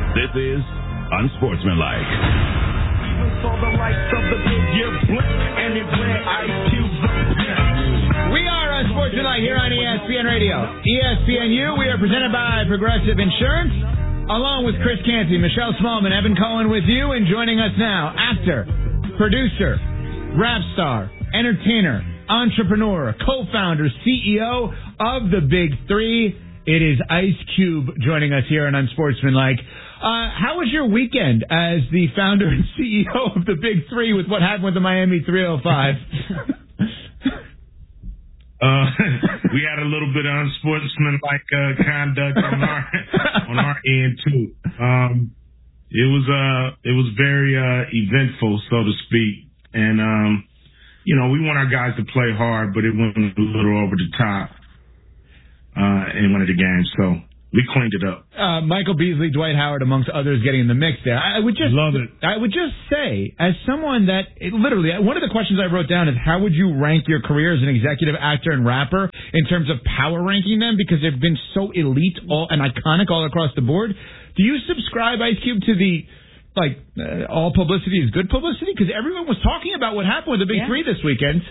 This is Unsportsmanlike. We are Unsportsmanlike here on ESPN Radio. ESPNU, we are presented by Progressive Insurance, along with Chris Canty, Michelle Smallman, Evan Cohen with you, and joining us now, actor, producer, rap star, entertainer, entrepreneur, co-founder, CEO of the Big Three. It is Ice Cube joining us here on Unsportsmanlike. How was your weekend as the founder and CEO of the Big Three with what happened with the Miami 305? We had a little bit of unsportsmanlike conduct on our end too. It was very eventful, so to speak, and we want our guys to play hard, but it went a little over the top in one of the games, so we cleaned it up. Michael Beasley, Dwight Howard, amongst others, getting in the mix there. I would just love it. I would just say, as someone that literally, one of the questions I wrote down is how would you rank your career as an executive actor and rapper in terms of power ranking them, because they've been so elite and iconic all across the board. Do you subscribe, Ice Cube, to the all publicity is good publicity? Because everyone was talking about what happened with the Big Three this weekend.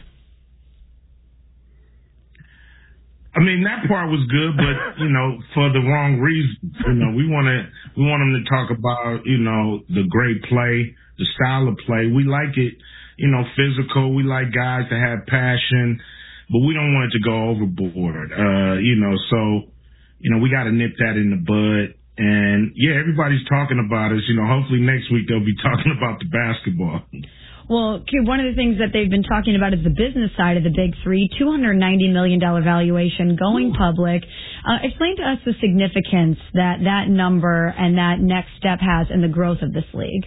I mean, that part was good, but, for the wrong reasons. We want them to talk about, the great play, the style of play. We like it, physical. We like guys to have passion, but we don't want it to go overboard. So, we got to nip that in the bud. And, everybody's talking about us. Hopefully next week they'll be talking about the basketball. Well, Cube, one of the things that they've been talking about is the business side of the Big Three, $290 million valuation, going public. Explain to us the significance that number and that next step has in the growth of this league.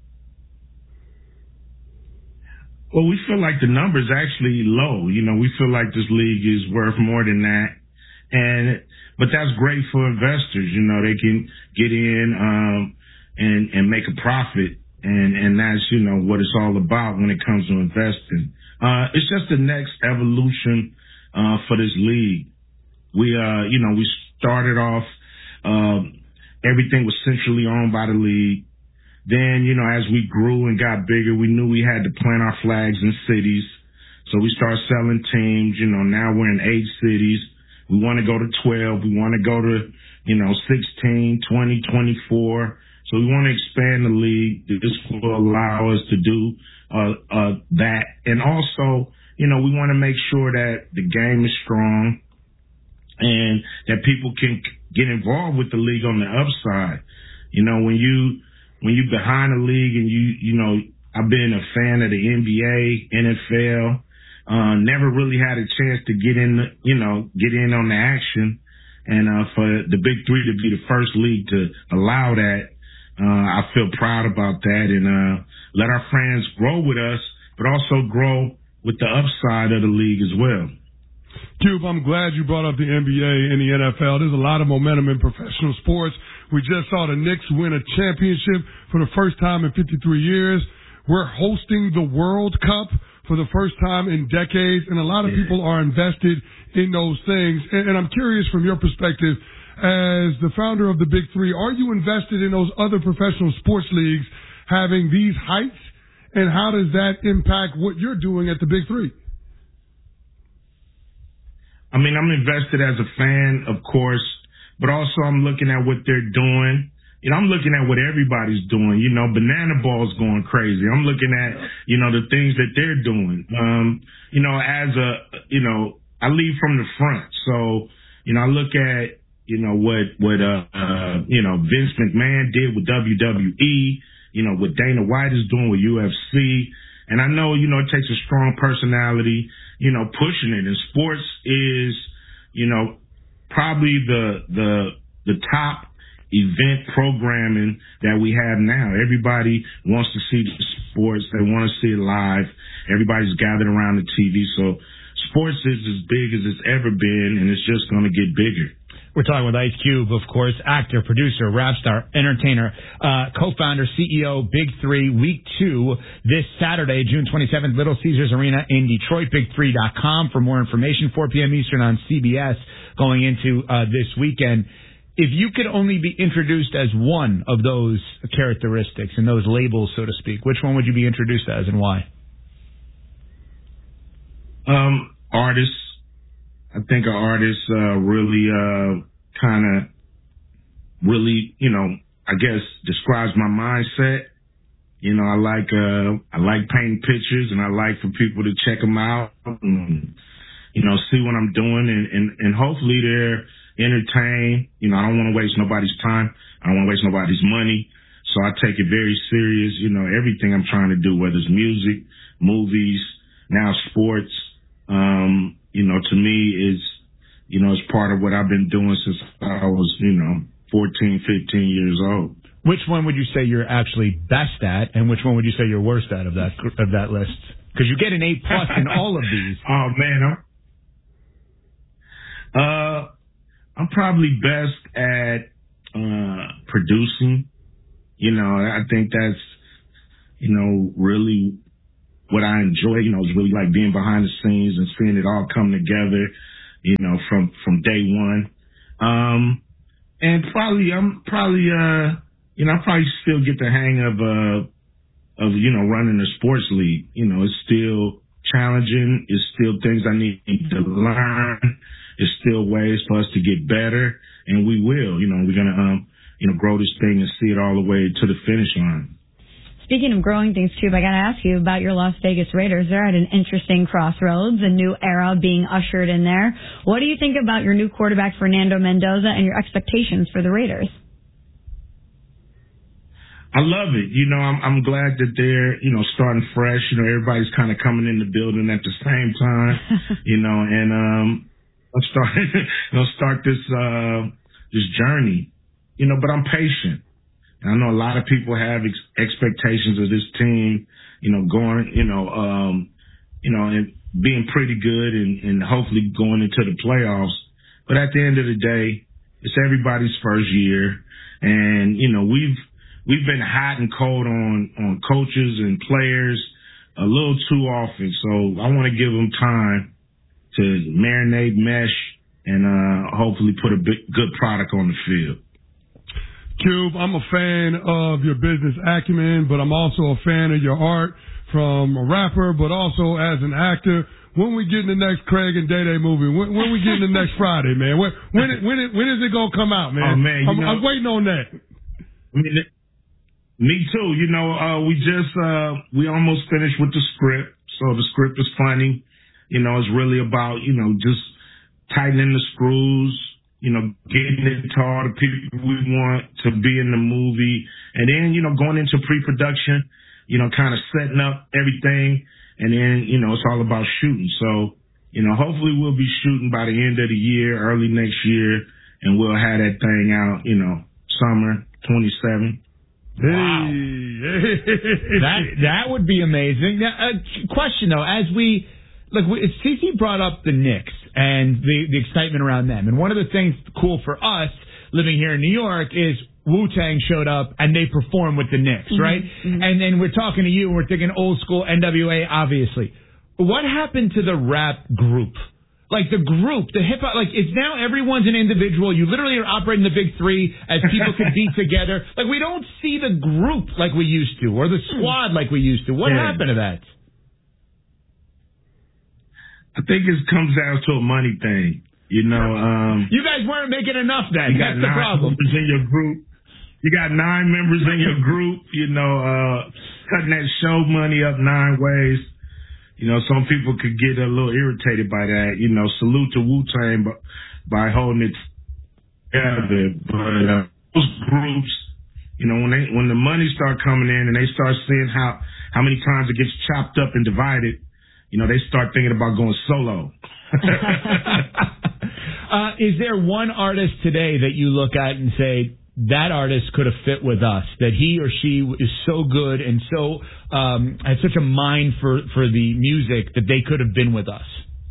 Well, we feel like the number's actually low. We feel like this league is worth more than that. But that's great for investors. They can get in and make a profit. And that's, what it's all about when it comes to investing. It's just the next evolution for this league. We started off, everything was centrally owned by the league. Then, as we grew and got bigger, we knew we had to plant our flags in cities. So we started selling teams. Now we're in 8 cities. We want to go to 12. We want to go to, 16, 20, 24. So we want to expand the league. This will allow us to do that. And also, we want to make sure that the game is strong and that people can get involved with the league on the upside. When you behind the league and I've been a fan of the NBA, NFL, never really had a chance to get in on the action. And for the Big Three to be the first league to allow that, I feel proud about that, and let our fans grow with us, but also grow with the upside of the league as well. Cube, I'm glad you brought up the NBA and the NFL. There's a lot of momentum in professional sports. We just saw the Knicks win a championship for the first time in 53 years. We're hosting the World Cup for the first time in decades, and a lot of people are invested in those things. And I'm curious, from your perspective, as the founder of the Big Three, are you invested in those other professional sports leagues having these heights, and how does that impact what you're doing at the Big Three? I mean, I'm invested as a fan, of course, but also I'm looking at what they're doing. I'm looking at what everybody's doing. Banana Ball's going crazy. I'm looking at, the things that they're doing. I lead from the front. So, I look at, what Vince McMahon did with WWE, what Dana White is doing with UFC. And I know, it takes a strong personality, pushing it. And sports is, probably the top event programming that we have now. Everybody wants to see the sports. They want to see it live. Everybody's gathered around the TV. So sports is as big as it's ever been, and it's just going to get bigger. We're talking with Ice Cube, of course, actor, producer, rap star, entertainer, co-founder, CEO, Big Three, Week 2, this Saturday, June 27th, Little Caesars Arena in Detroit, Big3.com for more information, 4 p.m. Eastern on CBS going into this weekend. if you could only be introduced as one of those characteristics and those labels, so to speak, which one would you be introduced as and why? Artists. I think an artist really kind of really, I guess describes my mindset. I like painting pictures, and I like for people to check them out and, see what I'm doing, and hopefully they're entertained. I don't want to waste nobody's time. I don't want to waste nobody's money. So I take it very serious. Everything I'm trying to do, whether it's music, movies, now sports, to me is, it's part of what I've been doing since I was, 14, 15 years old. Which one would you say you're actually best at, and which one would you say you're worst at of that list? Because you get an A+ in all of these. Oh man, I'm probably best at producing. I think that's really what I enjoy. It's really like being behind the scenes and seeing it all come together. From day one. And I probably still get the hang of running a sports league. It's still challenging. It's still things I need to learn. It's still ways for us to get better, and we will. We're gonna grow this thing and see it all the way to the finish line. Speaking of growing things, too, I got to ask you about your Las Vegas Raiders. They're at an interesting crossroads, a new era being ushered in there. What do you think about your new quarterback, Fernando Mendoza, and your expectations for the Raiders? I love it. I'm glad that they're, starting fresh. Everybody's kind of coming in the building at the same time, and I'm start this journey, but I'm patient. I know a lot of people have expectations of this team, going, and being pretty good and hopefully going into the playoffs. But at the end of the day, it's everybody's first year. And, we've been hot and cold on coaches and players a little too often. So I want to give them time to marinate, mesh, and hopefully put a good product on the field. Cube, I'm a fan of your business acumen, but I'm also a fan of your art from a rapper, but also as an actor. When we get in the next Craig and Day Day movie? When we get in the next Friday, man? When is it gonna come out, man? Oh man, I'm waiting on that. Me too. We almost finished with the script, so the script is funny. It's really about just tightening the screws. Getting it to all the people we want to be in the movie. And then, going into pre-production, kind of setting up everything. And then, it's all about shooting. So, hopefully we'll be shooting by the end of the year, early next year, and we'll have that thing out, summer 27. Wow. That would be amazing. Now, question, though, as CC brought up the Knicks and the excitement around them. And one of the things cool for us living here in New York is Wu-Tang showed up and they performed with the Knicks, right? Mm-hmm. And then we're talking to you and we're thinking old school NWA, obviously. What happened to the rap group? Like the group, the hip hop, it's now everyone's an individual. You literally are operating the big three as people can be together. We don't see the group like we used to or the squad like we used to. What happened to that? I think it comes down to a money thing, you guys weren't making enough then. That's the problem. Members in your group. You got 9 members in your group, cutting that show money up 9 ways. Some people could get a little irritated by that. Salute to Wu-Tang by holding it together. But those groups, when the money start coming in and they start seeing how many times it gets chopped up and divided, they start thinking about going solo. Is there one artist today that you look at and say, that artist could have fit with us, that he or she is so good and so has such a mind for the music that they could have been with us?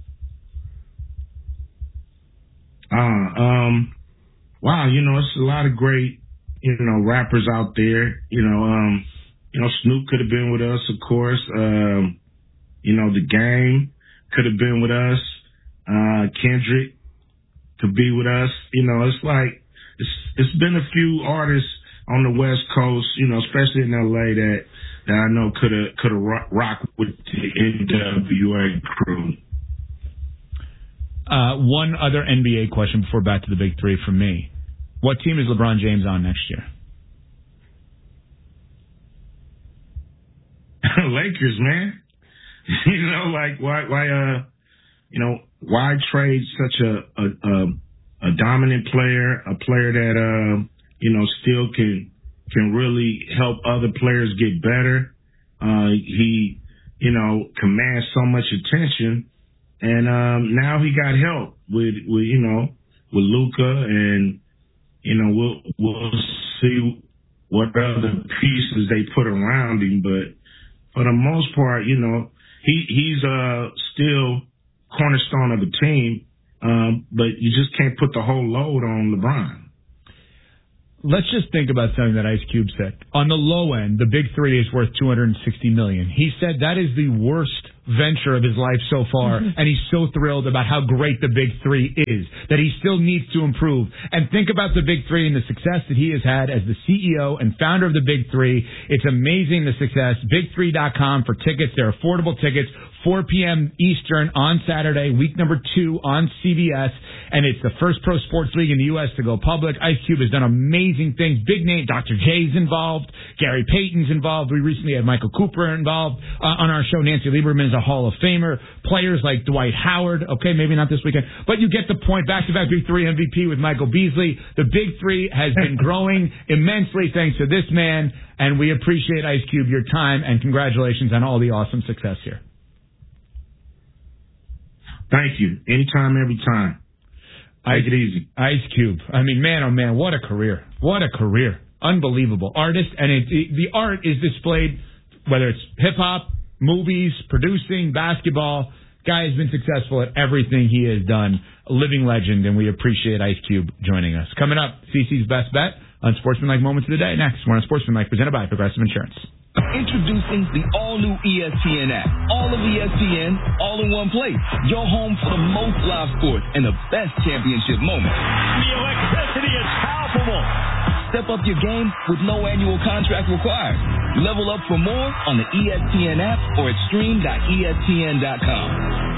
Wow, it's a lot of great, rappers out there. Snoop could have been with us, of course. The Game could have been with us. Kendrick could be with us. It's like it's been a few artists on the West Coast, you know, especially in LA that I know could have rocked with the NWA crew. One other NBA question before back to the big three from me. What team is LeBron James on next year? Lakers, man. You know, like why trade such a dominant player, a player that still can really help other players get better. He commands so much attention, and now he got help with Luka, and we'll see what other pieces they put around him, but for the most part, he's still cornerstone of the team, but you just can't put the whole load on LeBron. Let's just think about something that Ice Cube said. On the low end, the big three is worth $260 million. He said that is the worst venture of his life so far, and he's so thrilled about how great the big three is, that he still needs to improve. And think about the big three and the success that he has had as the CEO and founder of the big three. It's amazing, the success. Big3.com for tickets. They're affordable tickets. 4 p.m. Eastern on Saturday, week number 2 on CBS, and it's the first pro sports league in the U.S. to go public. Ice Cube has done amazing things. Big name, Dr. J's involved. Gary Payton's involved. We recently had Michael Cooper involved on our show. Nancy Lieberman is a Hall of Famer. Players like Dwight Howard. Okay, maybe not this weekend, but you get the point. Back-to-back Big Three MVP with Michael Beasley. The Big Three has been growing immensely thanks to this man, and we appreciate, Ice Cube, your time, and congratulations on all the awesome success here. Thank you. Anytime, every time. Take it easy. Ice Cube. I mean, man, oh, man, what a career. What a career. Unbelievable. Artist, and the art is displayed, whether it's hip-hop, movies, producing, basketball. Guy has been successful at everything he has done. A living legend, and we appreciate Ice Cube joining us. Coming up, CC's Best Bet on Sportsmanlike Moments of the Day. Next, we're on Sportsmanlike, presented by Progressive Insurance. Introducing the all-new ESPN app. All of ESPN, all in one place. Your home for the most live sports and the best championship moments. The electricity is palpable. Step up your game with no annual contract required. Level up for more on the ESPN app or at stream.espn.com.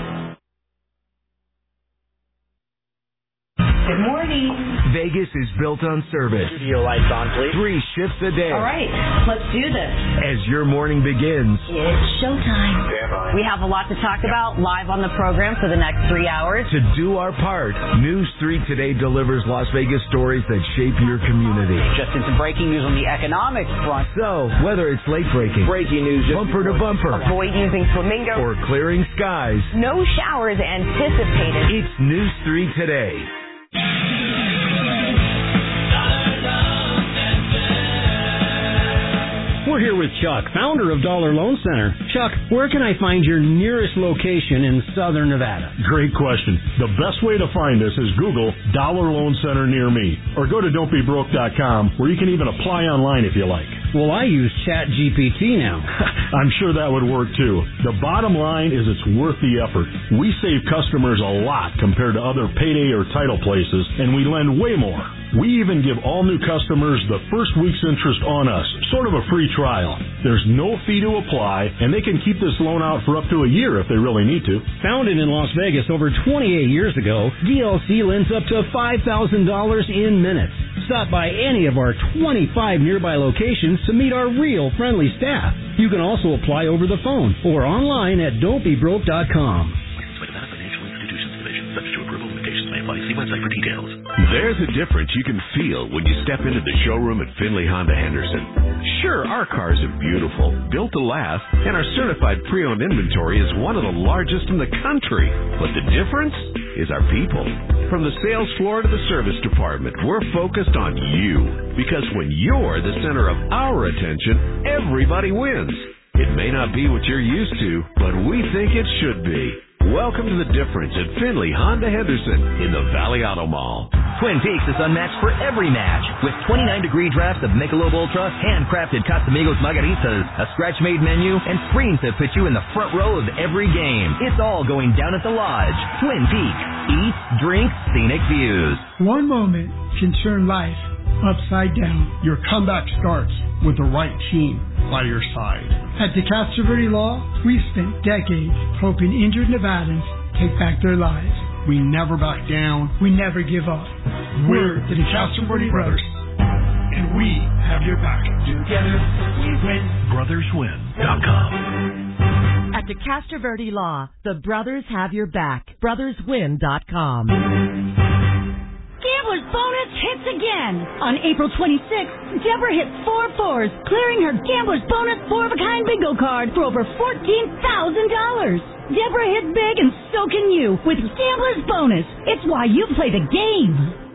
Good morning. Vegas is built on service. Studio lights on, please. 3 shifts a day. All right, let's do this. As your morning begins, It's showtime. We have a lot to talk about live on the program for the next 3 hours. to do our part, News 3 Today delivers Las Vegas stories that shape your community. Just in some breaking news on the economic front. So, whether it's late breaking, Breaking news. bumper to bumper, Avoid using flamingo. or clearing skies, No showers anticipated. it's News 3 Today. We're here with Chuck, founder of Dollar Loan Center. Chuck, where can I find your nearest location in Southern Nevada? Great question. The best way to find us is Google Dollar Loan Center near me, or go to don'tbebroke.com, where you can even apply online if you like. Well, I use ChatGPT now. I'm sure that would work too. The bottom line is it's worth the effort. We save customers a lot compared to other payday or title places, and we lend way more. We even give all new customers the first week's interest on us, sort of a free trial. There's no fee to apply, and they can keep this loan out for up to a year if they really need to. Founded in Las Vegas over 28 years ago, DLC lends up to $5,000 in minutes. Stop by any of our 25 nearby locations to meet our real friendly staff. You can also apply over the phone or online at don'tbebroke.com. See website for details. There's a difference you can feel when you step into the showroom at Finley Honda Henderson. Sure, our cars are beautiful, built to last, and our certified pre-owned inventory is one of the largest in the country. But the difference is our people. From the sales floor to the service department, we're focused on you. Because when you're the center of our attention, everybody wins. It may not be what you're used to, but we think it should be. Welcome to the difference at Finley Honda Henderson in the Valley Auto Mall. Twin Peaks is unmatched for every match with 29-degree drafts of Michelob Ultra, handcrafted Casamigos margaritas, a scratch-made menu, and screens that put you in the front row of every game. It's all going down at the Lodge. Twin Peaks. Eat, drink, scenic views. One moment. can turn life upside down. Your comeback starts with the right team by your side. At DeCastro Verde Law, we've spent decades helping injured Nevadans take back their lives. We never back down. We never give up. We're the DeCastro Verde Brothers, and we have your back. Together, we win. BrothersWin.com. At DeCastro Verde Law, the brothers have your back. BrothersWin.com. Gambler's Bonus hits again. On April 26th, Deborah hit 4 fours, clearing her Gambler's Bonus 4-of-a-kind bingo card for over $14,000. Deborah hit big and so can you with Gambler's Bonus. It's why you play the game.